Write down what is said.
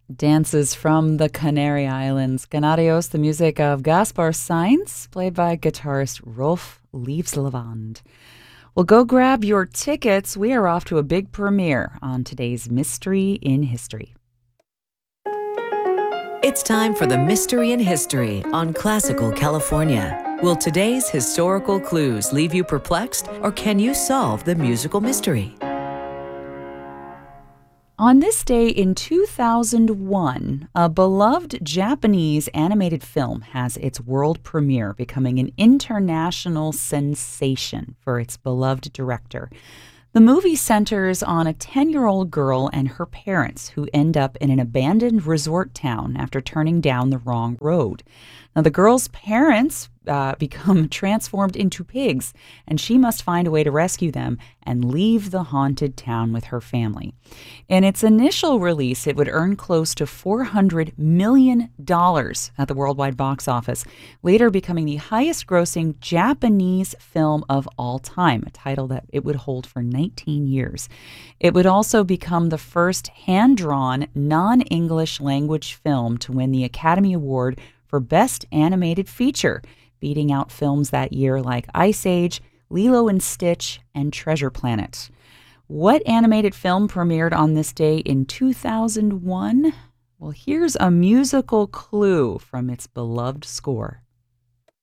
Dances from the Canary Islands. Canarios, the music of Gaspar Sainz, played by guitarist Rolf Leaves-Levand. Well, go grab your tickets. We are off to a big premiere on today's Mystery in History. It's time for the Mystery in History on Classical California. Will today's historical clues leave you perplexed, or can you solve the musical mystery? On this day in 2001, a beloved Japanese animated film has its world premiere, becoming an international sensation for its beloved director. The movie centers on a 10-year-old girl and her parents who end up in an abandoned resort town after turning down the wrong road. Now, the girl's parents become transformed into pigs, and she must find a way to rescue them and leave the haunted town with her family. In its initial release, it would earn close to $400 million at the worldwide box office, later becoming the highest-grossing Japanese film of all time, a title that it would hold for 19 years. It would also become the first hand-drawn, non-English language film to win the Academy Award for Best Animated Feature, beating out films that year like Ice Age, Lilo and Stitch, and Treasure Planet. What animated film premiered on this day in 2001? Well, here's a musical clue from its beloved score.